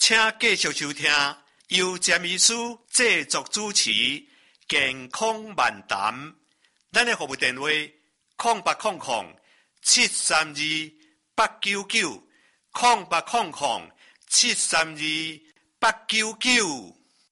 请继续收听由詹医师制作主持健康漫谈。咱的服务电话0800-732-899，0800-732-899。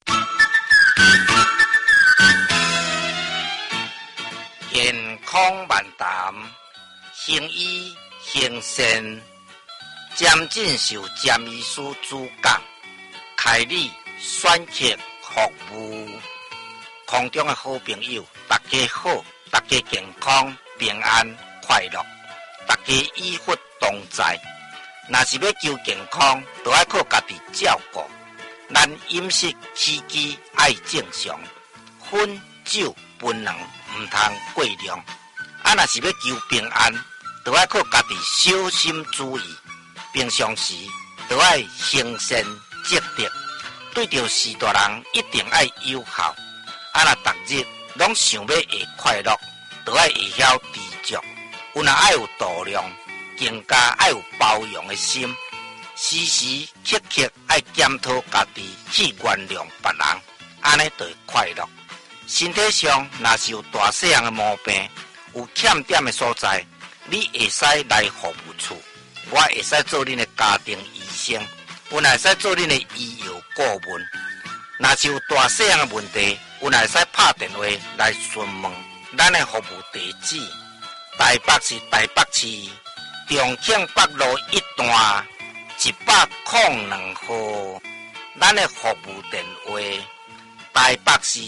健康漫谈，行医行善，詹进修詹医师主讲，开立选择服务。空中的好朋友，大家好，大家健康平安快乐，大家医福同在。若是要求健康，就要靠家己照顾。咱饮食起居爱正常，烟酒槟榔唔通过量。若是要求平安，就要靠家己小心注意。平常时就要行善积德，对着士大人一定要友好。若逐日拢想要会快乐，就要会晓知足。有若爱有度量，更加爱有包容的心。时时刻刻爱检讨家己，去原谅别人，安尼就会快乐。身体上若是有大细样的毛病，有欠点的所在，你会使来服务处，我会使做恁的家庭医生，我会使做恁的医药顾问。若是有大细样的问题，有会使拍电话来询问。咱的服务地址：台北市台北市重庆北路1段102號。咱的服務電話：台北市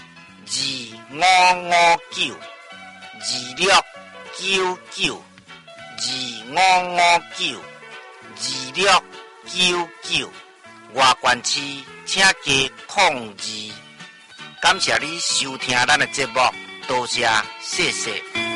255925992699，外縣市請加02。感謝你收聽咱的節目，多謝，謝謝。